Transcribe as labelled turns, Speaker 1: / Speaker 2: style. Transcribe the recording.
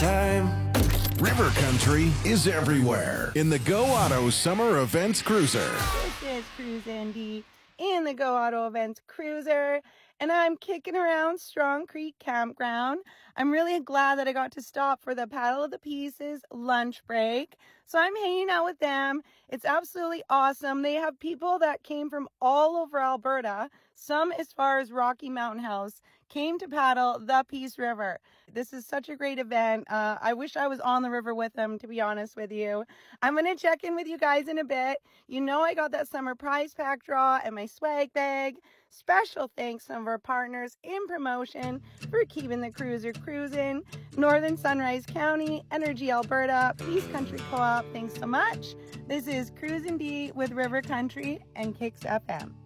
Speaker 1: time. River Country is everywhere in the Go Auto Summer Events Cruiser.
Speaker 2: This is Cruise Andy in the Go Auto Events Cruiser, and I'm kicking around Strong Creek Campground. I'm really glad that I got to stop for the Paddle of the Pieces lunch break. So I'm hanging out with them. It's absolutely awesome. They have people that came from all over Alberta, some as far as Rocky Mountain House, came to paddle the Peace River. This is such a great event. I wish I was on the river with them, to be honest with you. I'm going to check in with you guys in a bit. You know I got that summer prize pack draw and my swag bag. Special thanks to some of our partners in promotion for keeping the cruiser cruising. Northern Sunrise County, Energy Alberta, Peace Country Co-op, thanks so much. This is Cruise and D with River Country and Kicks FM.